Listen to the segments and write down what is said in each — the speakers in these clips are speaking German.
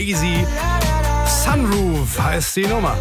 Easy. Sunroof heißt die Nummer.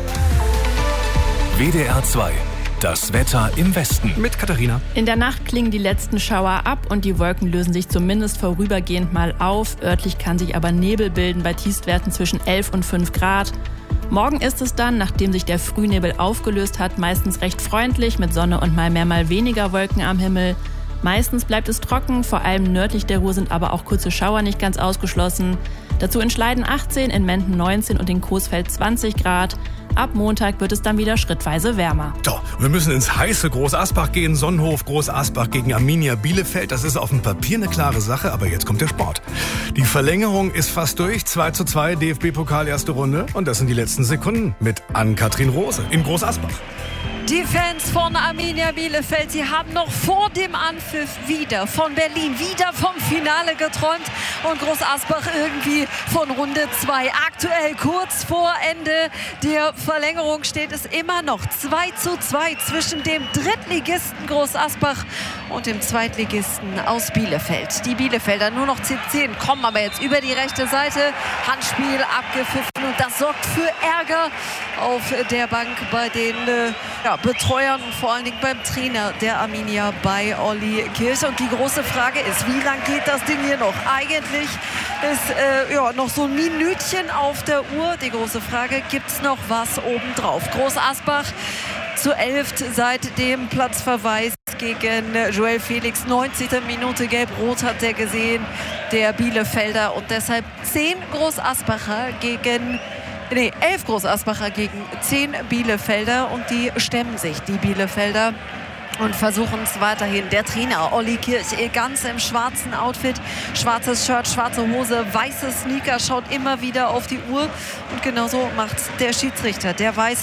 WDR 2. Das Wetter im Westen. Mit Katharina. In der Nacht klingen die letzten Schauer ab und die Wolken lösen sich zumindest vorübergehend mal auf. Örtlich kann sich aber Nebel bilden bei Tiefstwerten zwischen 11 und 5 Grad. Morgen ist es dann, nachdem sich der Frühnebel aufgelöst hat, meistens recht freundlich mit Sonne und mal mehr, mal weniger Wolken am Himmel. Meistens bleibt es trocken, vor allem nördlich der Ruhr sind aber auch kurze Schauer nicht ganz ausgeschlossen. Dazu in Schleiden 18, in Menden 19 und in Coesfeld 20 Grad. Ab Montag wird es dann wieder schrittweise wärmer. So, wir müssen ins heiße Groß Asbach gehen. Sonnenhof Groß Asbach gegen Arminia Bielefeld. Das ist auf dem Papier eine klare Sache, aber jetzt kommt der Sport. Die Verlängerung ist fast durch. 2:2 DFB-Pokal erste Runde. Und das sind die letzten Sekunden mit Ann-Kathrin Rose in Groß Asbach. Die Fans von Arminia Bielefeld, sie haben noch vor dem Anpfiff wieder von Berlin, wieder vom Finale geträumt und Groß Asbach irgendwie von Runde 2. Aktuell kurz vor Ende der Verlängerung steht es immer noch 2:2 zwischen dem Drittligisten Groß Asbach und dem Zweitligisten aus Bielefeld. Die Bielefelder nur noch 10 kommen aber jetzt über die rechte Seite. Handspiel abgepfiffen und das sorgt für Ärger auf der Bank bei den Betreuern und vor allen Dingen beim Trainer der Arminia bei Olli Kirch. Und die große Frage ist, wie lang geht das Ding hier noch? Eigentlich ist noch so ein Minütchen auf der Uhr. Die große Frage, gibt es noch was obendrauf? Groß Asbach zu 11 seit dem Platzverweis gegen Joel Felix. 90. Minute gelb-rot hat er gesehen, der Bielefelder. Und deshalb 11 Groß Asbacher gegen 10 Bielefelder und die stemmen sich, die Bielefelder, und versuchen es weiterhin. Der Trainer Olli Kirch ganz im schwarzen Outfit, schwarzes Shirt, schwarze Hose, weiße Sneaker, schaut immer wieder auf die Uhr und genauso macht der Schiedsrichter. Der weiß,